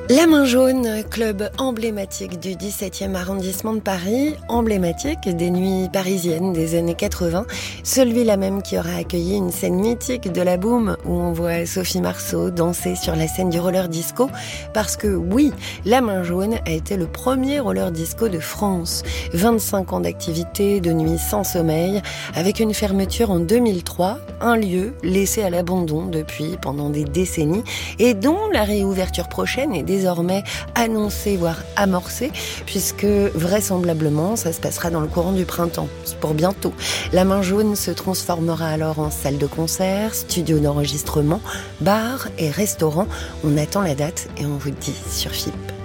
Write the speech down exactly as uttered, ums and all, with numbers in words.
La Main Jaune, club emblématique du dix-septième arrondissement de Paris, emblématique des nuits parisiennes des années quatre-vingts, celui-là même qui aura accueilli une scène mythique de la boom où on voit Sophie Marceau danser sur la scène du roller disco, parce que oui, La Main Jaune a été le premier roller disco de France. vingt-cinq ans d'activité, de nuits sans sommeil, avec une fermeture en deux mille trois, un lieu laissé à l'abandon depuis pendant des décennies et dont la réouverture prochaine est désormais annoncée, voire amorcée, puisque vraisemblablement ça se passera dans le courant du printemps. C'est pour bientôt. La Main Jaune se transformera alors en salle de concert, studio d'enregistrement, bar et restaurant. On attend la date et on vous le dit sur F I P.